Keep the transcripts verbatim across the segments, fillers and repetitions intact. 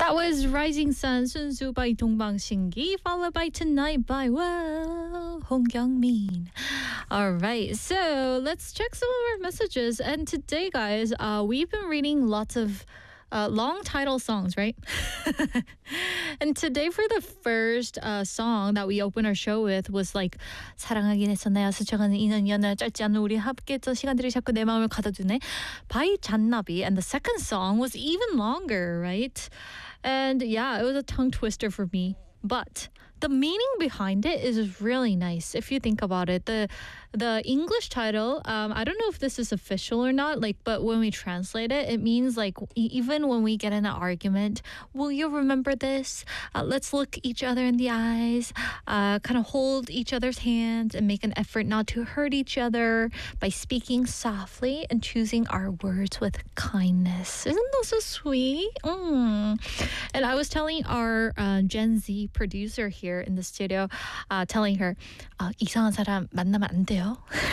That was Rising Sun, Sunsu by Dongbang Shingi, followed by Tonight by Wow, Hong Kyung-min. All right, so let's check some of our messages. And today, guys, uh, we've been reading lots of uh, long title songs, right? And today, for the first uh, song that we opened our show with was like 사랑하긴 했었나요? 스쳐가는 인연이었나요? 짧지 않은 우리 함께했던 시간들이 자꾸 내 마음을 가둬두네 by 잔나비. And the second song was even longer, right? And yeah, it was a tongue twister for me. But the meaning behind it is really nice if you think about it. The the English title, um, I don't know if this is official or not, like, but when we translate it, it means like e- even when we get in an argument, will you remember this? Uh, let's look each other in the eyes, uh, kind of hold each other's hands and make an effort not to hurt each other by speaking softly and choosing our words with kindness. Isn't that so sweet? Mm. And I was telling our uh, Gen Z producer here in the studio, uh, telling her, uh, 이상한 사람 만나면 안 돼요.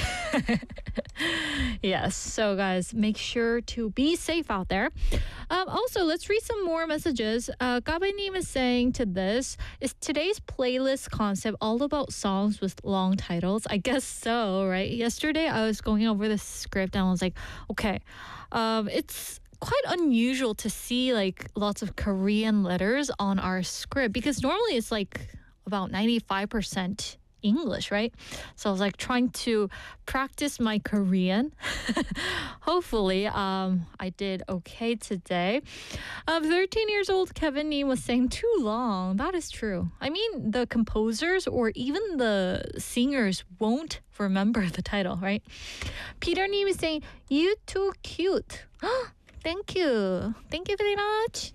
Yes, so guys, make sure to be safe out there. Um, also, let's read some more messages. Uh, Gabenim is saying to this, is today's playlist concept all about songs with long titles? I guess so, right? Yesterday, I was going over the script and I was like, okay, um, it's quite unusual to see like lots of Korean letters on our script because normally it's like about ninety-five percent English, right? So I was like trying to practice my Korean. Hopefully, um, I did okay today. Um, thirteen years old Kevin Nee was saying too long. That is true. I mean, the composers or even the singers won't remember the title, right? Peter Nee is saying, you too cute. Thank you. Thank you very much.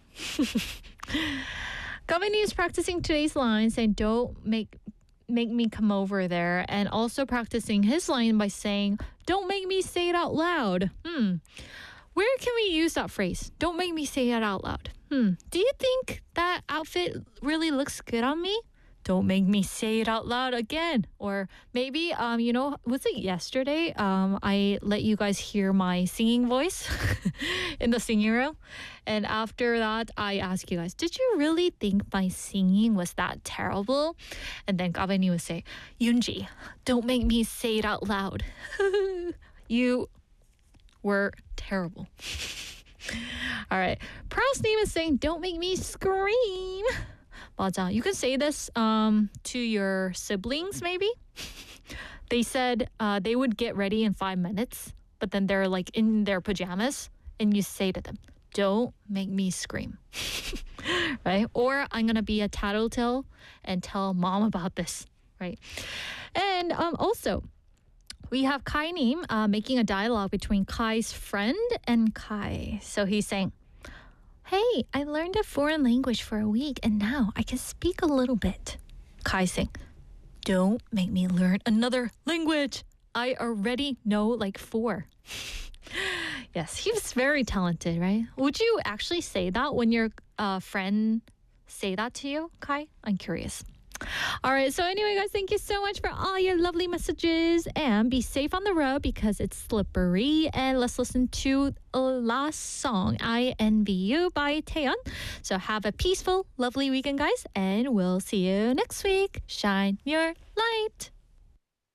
Kavani is practicing today's line saying, don't make make me come over there. And also practicing his line by saying, don't make me say it out loud. Hmm. Where can we use that phrase? Don't make me say it out loud. Hmm. Do you think that outfit really looks good on me? Don't make me say it out loud again. Or maybe, um, you know, was it yesterday? Um, I let you guys hear my singing voice in the singing room. And after that, I asked you guys, did you really think my singing was that terrible? And then Gavani would say, Yoonji, don't make me say it out loud. You were terrible. All right. Proud's name is saying, don't make me scream. 맞아. You can say this um, to your siblings, maybe. They said uh, they would get ready in five minutes, but then they're like in their pajamas, and you say to them, don't make me scream. Right? Or I'm going to be a tattletale and tell mom about this, right? And um, also, we have Kai Nim uh, making a dialogue between Kai's friend and Kai. So he's saying, hey, I learned a foreign language for a week and now I can speak a little bit. Kai saying, don't make me learn another language. I already know like four. Yes, he was very talented, right? Would you actually say that when your uh, friend say that to you, Kai? I'm curious. All right, so anyway, guys, thank you so much for all your lovely messages and be safe on the road because it's slippery. And let's listen to a last song, I Envy You by Taeyeon. So have a peaceful, lovely weekend, guys, and we'll see you next week. Shine your light.